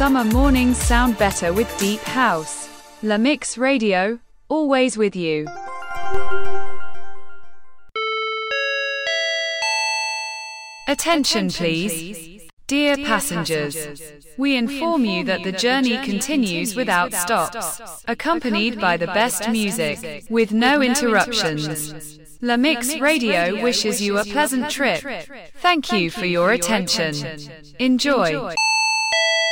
summer mornings sound better with deep house. La Mix Radio, always with you. Attention please. Dear passengers, we inform you that the journey continues without stops, accompanied by the best music, with no interruptions. La Mix Radio wishes you a pleasant trip. Thank you for your attention. Enjoy.